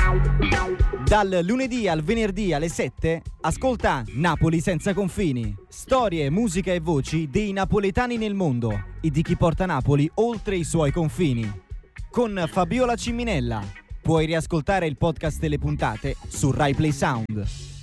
Dal lunedì al venerdì alle 7 ascolta Napoli senza confini. Storie, musica e voci dei napoletani nel mondo e di chi porta Napoli oltre i suoi confini. Con Fabiola Ciminella. Puoi riascoltare il podcast delle puntate su Rai Play Sound.